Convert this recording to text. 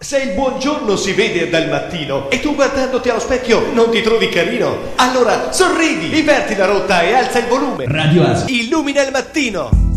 Se il buongiorno si vede dal mattino e tu guardandoti allo specchio non ti trovi carino, allora sorridi, inverti la rotta e alza il volume. Radio Asia Illumina il mattino.